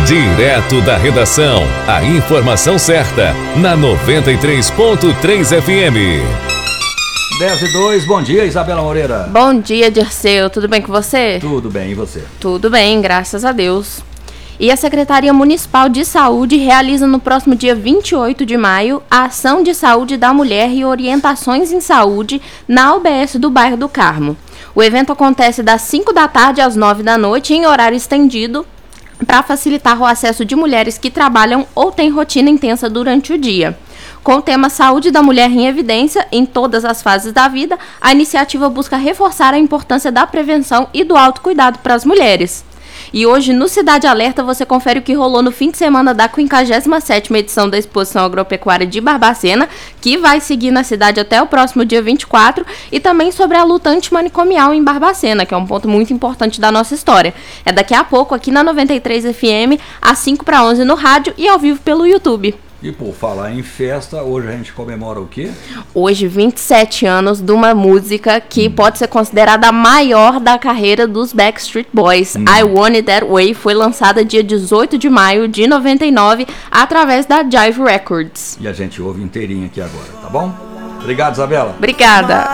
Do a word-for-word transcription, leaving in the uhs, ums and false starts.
Direto da redação, a informação certa, na noventa e três ponto três F M. dez e dois, bom dia, Isabela Moreira. Bom dia, Dirceu, tudo bem com você? Tudo bem, e você? Tudo bem, graças a Deus. E a Secretaria Municipal de Saúde realiza no próximo dia vinte e oito de maio a Ação de Saúde da Mulher e Orientações em Saúde na U B S do bairro do Carmo. O evento acontece das cinco da tarde às nove da noite em horário estendido para facilitar o acesso de mulheres que trabalham ou têm rotina intensa durante o dia. Com o tema Saúde da Mulher em Evidência em todas as fases da vida, a iniciativa busca reforçar a importância da prevenção e do autocuidado para as mulheres. E hoje, no Cidade Alerta, você confere o que rolou no fim de semana da quinquagésima sétima edição da Exposição Agropecuária de Barbacena, que vai seguir na cidade até o próximo dia vinte e quatro, e também sobre a luta antimanicomial em Barbacena, que é um ponto muito importante da nossa história. É daqui a pouco, aqui na noventa e três F M, às cinco para onze no rádio e ao vivo pelo YouTube. E por falar em festa, hoje a gente comemora o quê? Hoje, vinte e sete anos de uma música que hum. pode ser considerada a maior da carreira dos Backstreet Boys. Hum. I Want It That Way foi lançada dia dezoito de maio de noventa e nove através da Jive Records. E a gente ouve inteirinho aqui agora, tá bom? Obrigado, Isabela. Obrigada.